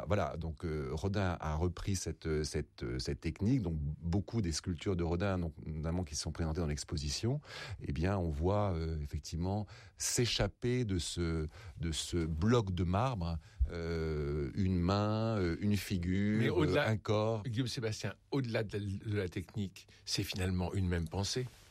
voilà. Donc Rodin a repris cette technique. Donc beaucoup des sculptures de Rodin, donc, notamment qui sont présentées dans l'exposition, eh bien on voit effectivement s'échapper de ce bloc de marbre une main, une figure, un corps. Guillaume Sébastien, au-delà de la technique, c'est finalement une même pensée.